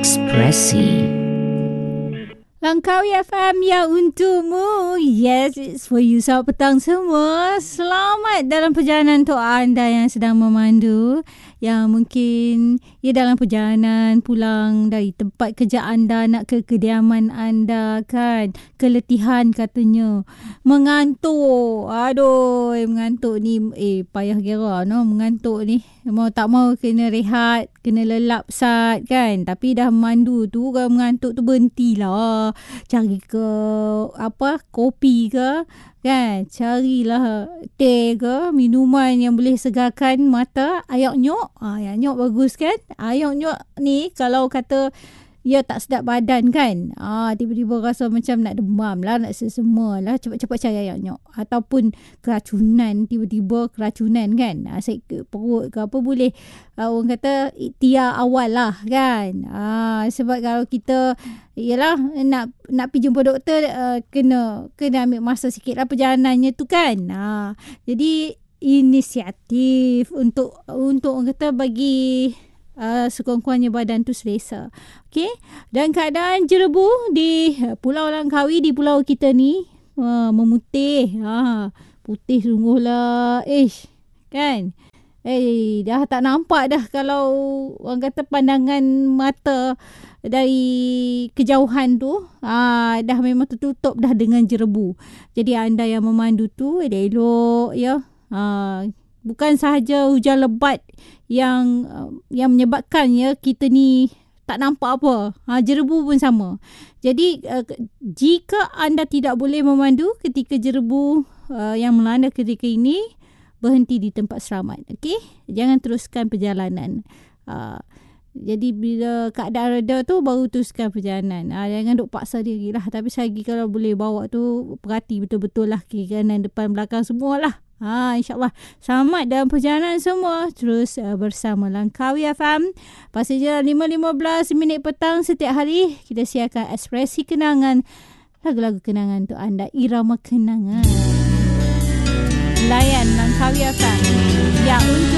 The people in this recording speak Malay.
Ekspresi. Langkawi FM yang untukmu. Yes, it's for you. Selamat petang semua. Selamat dalam perjalanan untuk anda yang sedang memandu, yang mungkin dalam perjalanan pulang dari tempat kerja anda nak ke kediaman anda kan. Keletihan katanya. Mengantuk. Aduh, mengantuk ni payah kira no, mengantuk ni. Mau tak mau kena rehat, kena lelap sat kan. Tapi dah memandu tu kalau mengantuk tu berhentilah. Cari ke kopi ke kan, carilah teh ke, minuman yang boleh segarkan mata. Ayak nyok, ayak nyok bagus kan. Ayak nyok ni kalau kata ia tak sedap badan kan, tiba-tiba rasa macam nak demam lah, nak sesema lah, cepat-cepat cari ayak nyok. Ataupun keracunan, tiba-tiba keracunan kan, sakit perut ke apa, boleh orang kata ikhtiar awal lah kan. Sebab kalau kita nak pergi jumpa doktor, kena ambil masa sikit lah perjalanannya tu kan. Jadi inisiatif untuk orang kata bagi sekurang-kurangnya badan tu selesa. Okey. Dan keadaan jerebu di Pulau Langkawi, di pulau kita ni memutih. Putih sungguhlah. Kan? Dah tak nampak dah kalau orang kata pandangan mata dari kejauhan tu dah memang tertutup dah dengan jerebu. Jadi anda yang memandu tu elok ya. Bukan sahaja hujan lebat yang menyebabkan kita ni tak nampak apa. Jerebu pun sama. Jadi jika anda tidak boleh memandu ketika jerebu yang melanda ketika ini, berhenti di tempat selamat. Okey? Jangan teruskan perjalanan. Jadi bila keadaan reda tu baru teruskan perjalanan. Jangan duk paksa diri lah. Tapi selagi kalau boleh bawa tu, perhati betul-betul lah kiri kanan depan belakang semualah. InsyaAllah selamat dalam perjalanan semua. Terus bersama Langkawi FM. Pasti je 5.15 petang setiap hari kita siarkan Ekspresi Kenangan, lagu-lagu kenangan untuk anda, irama kenangan. Layan Langkawi FM yang untuk